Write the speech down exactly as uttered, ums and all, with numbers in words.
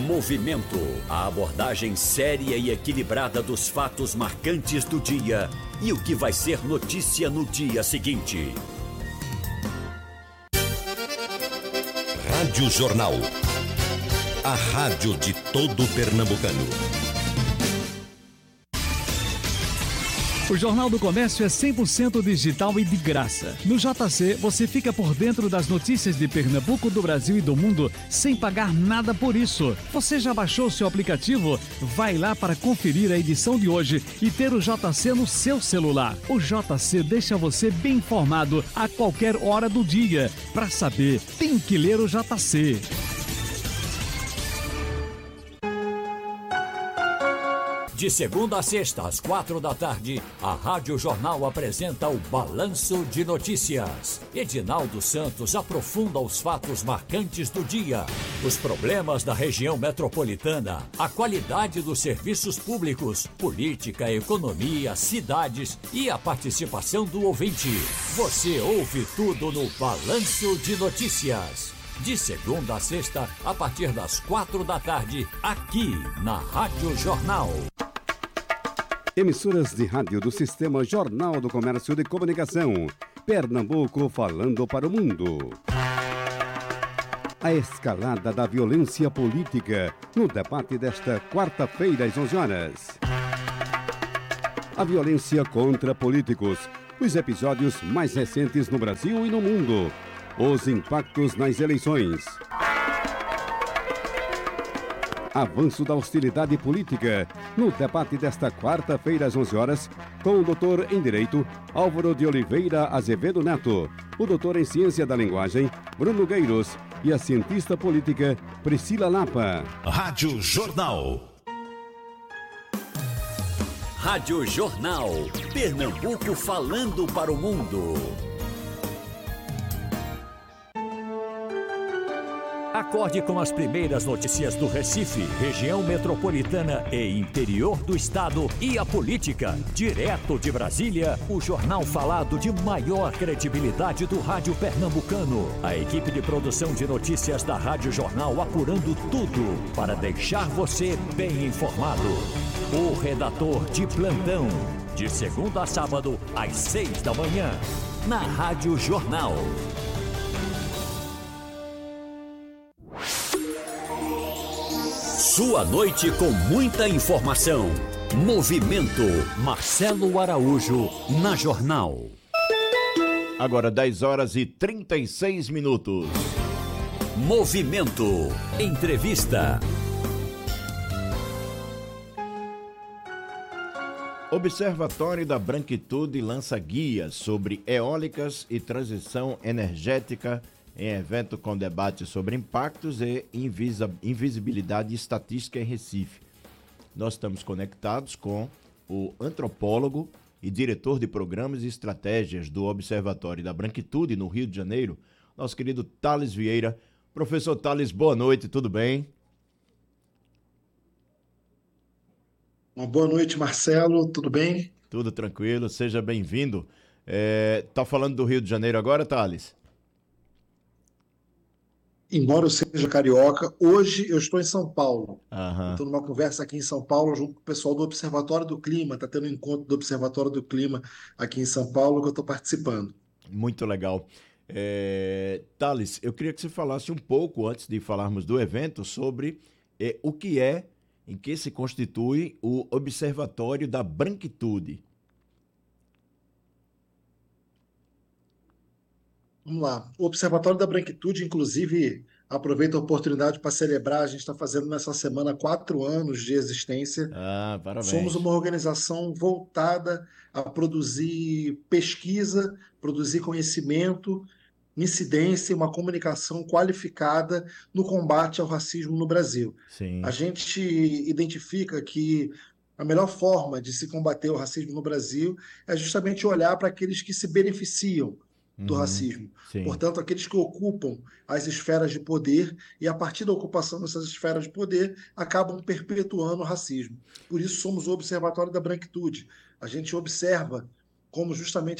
Movimento. A abordagem séria e equilibrada dos fatos marcantes do dia e o que vai ser notícia no dia seguinte. Rádio Jornal. A rádio de todo pernambucano. O Jornal do Comércio é cem por cento digital e de graça. No J C, você fica por dentro das notícias de Pernambuco, do Brasil e do mundo, sem pagar nada por isso. Você já baixou seu aplicativo? Vai lá para conferir a edição de hoje e ter o J C no seu celular. O J C deixa você bem informado a qualquer hora do dia. Para saber, tem que ler o J C. De segunda a sexta, às quatro da tarde, a Rádio Jornal apresenta o Balanço de Notícias. Edinaldo Santos aprofunda os fatos marcantes do dia, os problemas da região metropolitana, a qualidade dos serviços públicos, política, economia, cidades e a participação do ouvinte. Você ouve tudo no Balanço de Notícias. De segunda a sexta, a partir das quatro da tarde, aqui na Rádio Jornal. Emissoras de rádio do Sistema Jornal do Comércio de Comunicação. Pernambuco falando para o mundo. A escalada da violência política no debate desta quarta-feira às onze horas. A violência contra políticos. Os episódios mais recentes no Brasil e no mundo. Os impactos nas eleições. Avanço da hostilidade política, no debate desta quarta-feira às onze horas, com o doutor em Direito, Álvaro de Oliveira Azevedo Neto, o doutor em Ciência da Linguagem, Bruno Gueiros, e a cientista política, Priscila Lapa. Rádio Jornal. Rádio Jornal. Pernambuco falando para o mundo. Acorde com as primeiras notícias do Recife, região metropolitana e interior do estado e a política. Direto de Brasília, o jornal falado de maior credibilidade do rádio pernambucano. A equipe de produção de notícias da Rádio Jornal apurando tudo para deixar você bem informado. O redator de plantão, de segunda a sábado, às seis da manhã, na Rádio Jornal. Sua noite com muita informação. Movimento Marcelo Araújo na Jornal. Agora dez horas e trinta e seis minutos. Movimento. Entrevista. Observatório da Branquitude lança guias sobre eólicas e transição energética em evento com debate sobre impactos e invisibilidade estatística em Recife. Nós estamos conectados com o antropólogo e diretor de programas e estratégias do Observatório da Branquitude no Rio de Janeiro, nosso querido Thales Vieira. Professor Thales, boa noite, tudo bem? Uma boa noite, Marcelo, tudo bem? Tudo tranquilo, seja bem-vindo. É, tá falando do Rio de Janeiro agora, Thales? Embora eu seja carioca, hoje eu estou em São Paulo. Aham. Estou numa conversa aqui em São Paulo junto com o pessoal do Observatório do Clima. Está tendo um encontro do Observatório do Clima aqui em São Paulo que eu estou participando. Muito legal. É, Thales, eu queria que você falasse um pouco, antes de falarmos do evento, sobre é, o que é, em que se constitui o Observatório da Branquitude. Vamos lá. O Observatório da Branquitude, inclusive, aproveita a oportunidade para celebrar. A gente está fazendo nessa semana quatro anos de existência. Ah, parabéns. Somos uma organização voltada a produzir pesquisa, produzir conhecimento, incidência e uma comunicação qualificada no combate ao racismo no Brasil. Sim. A gente identifica que a melhor forma de se combater o racismo no Brasil é justamente olhar para aqueles que se beneficiam do Uhum, racismo. sim. Portanto, aqueles que ocupam as esferas de poder e, a partir da ocupação dessas esferas de poder, acabam perpetuando o racismo. Por isso, somos o Observatório da Branquitude. A gente observa como justamente